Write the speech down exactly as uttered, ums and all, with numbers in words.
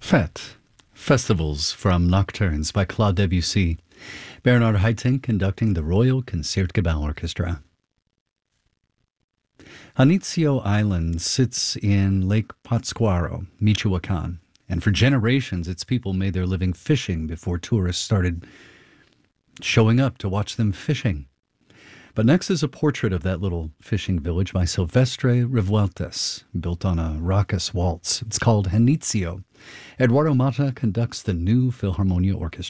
Fête. Festivals from Nocturnes by Claude Debussy. Bernard Haitink conducting the Royal Concertgebouw Orchestra. Janitzio Island sits in Lake Pátzcuaro, Michoacán, and for generations its people made their living fishing before tourists started showing up to watch them fishing. But next is a portrait of that little fishing village by Silvestre Revueltas, built on a raucous waltz. It's called Janitzio. Eduardo Mata conducts the new Philharmonia Orchestra.